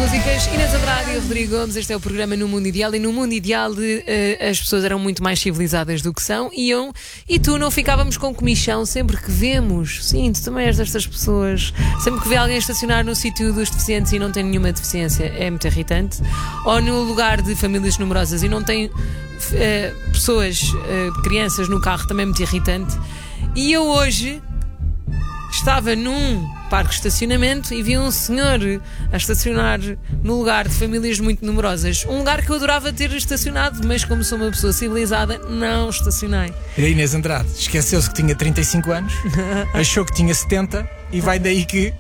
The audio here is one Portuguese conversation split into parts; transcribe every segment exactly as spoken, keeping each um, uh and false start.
músicas. Inês Andrade e Rodrigo Gomes. Este é o programa No Mundo Ideal. E no mundo ideal de, uh, as pessoas eram muito mais civilizadas do que são. Iam, e tu não ficávamos com comichão sempre que vemos. Sim, tu também és destas pessoas. Sempre que vê alguém estacionar no sítio dos deficientes e não tem nenhuma deficiência, é muito irritante. Ou no lugar de famílias numerosas e não tem uh, pessoas, uh, crianças no carro, também é muito irritante. E eu hoje estava num parque de estacionamento e vi um senhor a estacionar no lugar de famílias muito numerosas. Um lugar que eu adorava ter estacionado, mas como sou uma pessoa civilizada, não estacionei. A Inês Andrade esqueceu-se que tinha trinta e cinco anos, achou que tinha setenta e vai daí que...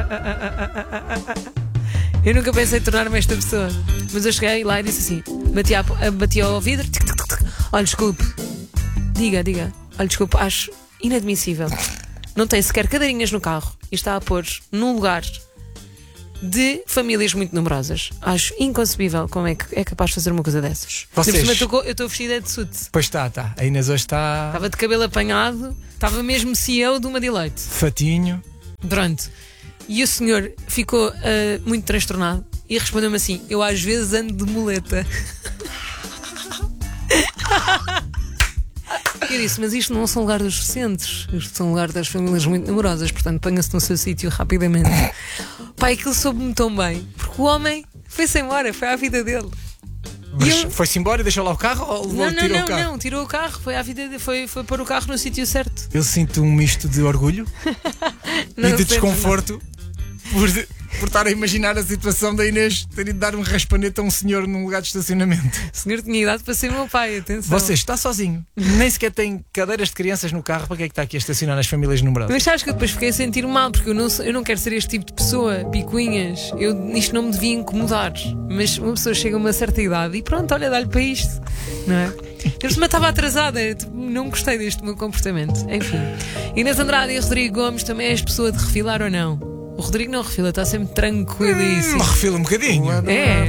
Eu nunca pensei em tornar-me esta pessoa, mas eu cheguei lá e disse assim, bati, a, bati ao vidro, tic, tic, tic, tic. Olha, desculpe, diga, diga, olha, desculpe, acho inadmissível. Não tem sequer cadeirinhas no carro e está a pôr num lugar de famílias muito numerosas. Acho inconcebível como é que é capaz de fazer uma coisa dessas. Vocês... Eu estou vestida de suit. Pois está, está. A Inês hoje está... Estava de cabelo apanhado, estava mesmo C E O de uma Deloitte. Fatinho. Pronto. E o senhor ficou uh, muito transtornado e respondeu-me assim: eu às vezes ando de muleta. Eu disse, mas isto não são lugar dos deficientes, isto são lugar das famílias muito numerosas, portanto ponha-se no seu sítio rapidamente. Pai, aquilo soube-me tão bem, porque o homem foi-se embora, foi à vida dele. Mas eu... foi-se embora e deixou lá o carro ou levou, não, não, tirou não, o carro? Não, tirou o carro, foi à vida de... foi, foi pôr o carro no sítio certo. Eu sinto um misto de orgulho e de desconforto por, por estar a imaginar a situação da Inês ter ido dar um raspanete a um senhor num lugar de estacionamento. O senhor tinha idade para ser meu pai, atenção. Você está sozinho, nem sequer tem cadeiras de crianças no carro, para que é que está aqui a estacionar nas famílias numerosas? Mas sabes que eu depois fiquei a sentir mal, porque eu não, eu não quero ser este tipo de pessoa, picuinhas. Eu, isto não me devia incomodar. Mas uma pessoa chega a uma certa idade e pronto, olha, dá-lhe para isto, não é? Eu me estava atrasada, não gostei deste meu comportamento. Enfim, Inês Andrade e Rodrigo Gomes, também és pessoa de refilar ou não? O Rodrigo não refila, está sempre tranquilíssimo. Hum, refila um bocadinho. É.